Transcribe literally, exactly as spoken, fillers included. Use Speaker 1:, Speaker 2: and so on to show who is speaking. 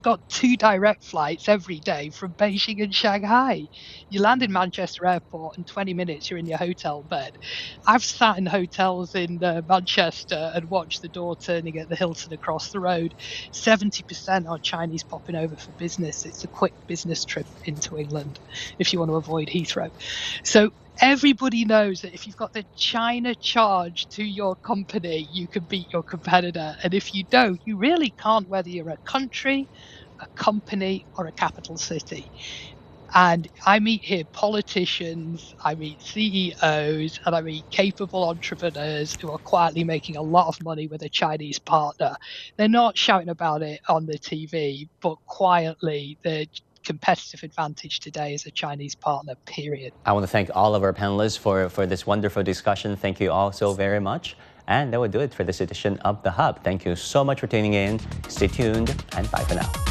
Speaker 1: got two direct flights every day from Beijing and Shanghai. You land in Manchester Airport, in twenty minutes, you're in your hotel bed. I've sat in hotels in uh, Manchester and watched the door turning at the Hilton across the road. seventy percent are Chinese popping over for business. It's a quick business trip into England if you want to avoid Heathrow. So everybody knows that if you've got the China charge to your company, you can beat your competitor. And if you don't, you really can't, whether you're a country, a company, or a capital city. And I meet here politicians, I meet C E Os, and I meet capable entrepreneurs who are quietly making a lot of money with a Chinese partner. They're not shouting about it on the T V, but quietly, their competitive advantage today is a Chinese partner, period.
Speaker 2: I want to thank all of our panelists for, for this wonderful discussion. Thank you all so very much. And that will do it for this edition of The Hub. Thank you so much for tuning in. Stay tuned, and bye for now.